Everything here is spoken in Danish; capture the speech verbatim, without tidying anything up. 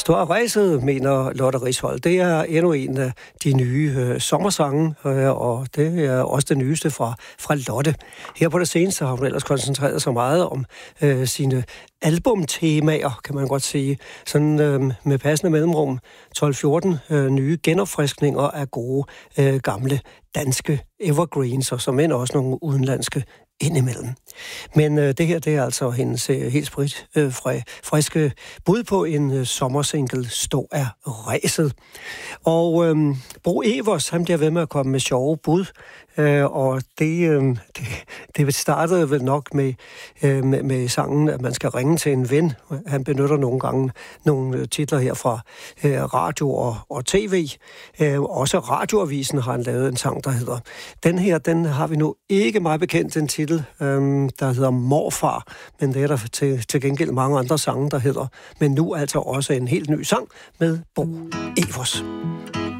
Du har rejset, mener Lotte Risvold. Det er endnu en af de nye øh, sommersange, øh, og det er også det nyeste fra, fra Lotte. Her på det seneste har hun ellers koncentreret sig meget om øh, sine albumtemaer, kan man godt sige. Sådan øh, med passende mellemrum tolv fjorten øh, nye genopfriskninger af gode, øh, gamle danske evergreens, og som end også nogle udenlandske indimellem. Men øh, det her, det er altså hendes øh, helt sprit øh, friske bud på en øh, sommersingle, Stå er ræset. Og øh, Bo Evers, han bliver ved med at komme med sjove bud, øh, og det, øh, det, det startede vel nok med, øh, med, med sangen, at man skal ringe til en ven. Han benytter nogle gange nogle titler her fra øh, radio og, og tv. Øh, også Radioavisen har han lavet en sang, der hedder. Den her, den har vi nu ikke meget bekendt, den titel, øh, der hedder Morfar, men det er der til, til gengæld mange andre sange, der hedder. Men nu altså også en helt ny sang med Bo Evers.